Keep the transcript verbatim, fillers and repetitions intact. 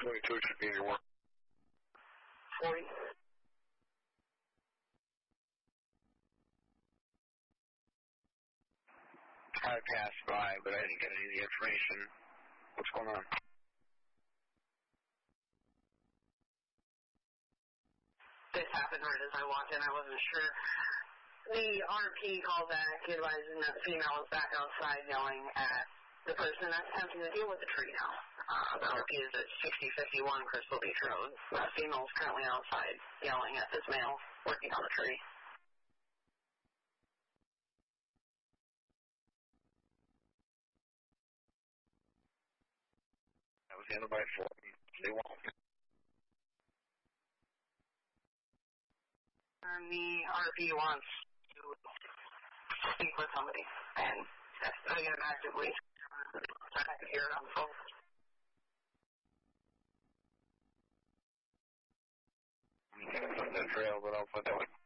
twenty-two should be in your work. forty. I passed by, but I didn't get any of the information. What's going on? This happened right as I walked in. I wasn't sure. The R P called back advising that the female was back outside yelling at the person that's attempting to deal with the tree now. Uh, the R P is at sixty fifty-one Crystal Beach Road. The female is currently outside yelling at this male working on the tree. That was handled by four. They won't. And the R P wants to speak with somebody, and I get actively I can hear it on the phone. I'm going to put the trail, but I'll put that one.